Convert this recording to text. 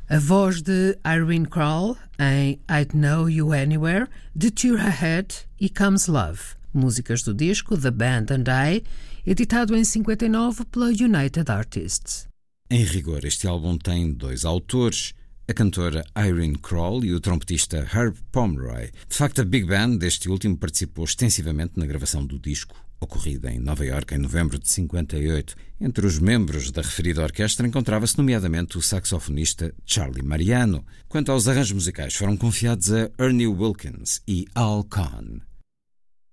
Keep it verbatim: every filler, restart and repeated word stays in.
A voz de Irene Krall em I'd Know You Anywhere, de Tour Ahead e Comes Love, músicas do disco The Band and I, editado em cinquenta e nove pela United Artists. Em rigor, este álbum tem dois autores, a cantora Irene Krall e o trompetista Herb Pomeroy. De facto, a Big Band deste último participou extensivamente na gravação do disco, ocorrida em Nova Iorque em novembro de cinquenta e oito. Entre os membros da referida orquestra encontrava-se nomeadamente o saxofonista Charlie Mariano. Quanto aos arranjos musicais, foram confiados a Ernie Wilkins e Al Cohn.